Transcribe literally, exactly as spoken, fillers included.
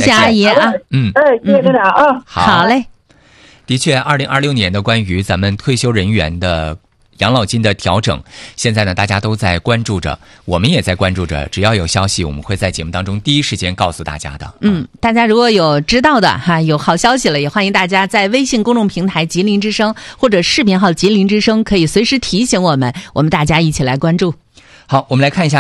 谢阿姨啊。 嗯， 哎，谢谢领导啊。 好， 好嘞。 的确，二零二六年的关于咱们退休人员的养老金的调整，现在呢大家都在关注着，我们也在关注着。只要有消息，我们会在节目当中第一时间告诉大家的。 嗯，大家如果有知道的哈，有好消息了，也欢迎大家在微信公众平台吉林之声或者视频号吉林之声，可以随时提醒我们，我们大家一起来关注。 好，我们来看一下。